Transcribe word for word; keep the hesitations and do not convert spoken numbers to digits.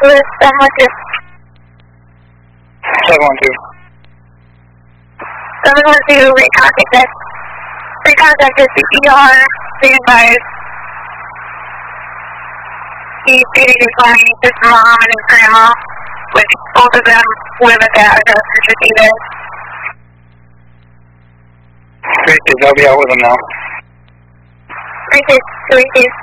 with seven one two. seven one two. seven one two, recontact. Recontact is C P R, standby. He's getting declined his mom and his grandma, with both of them live at that address for fifteen days. Great, I'll be out with them now. Great, great, great.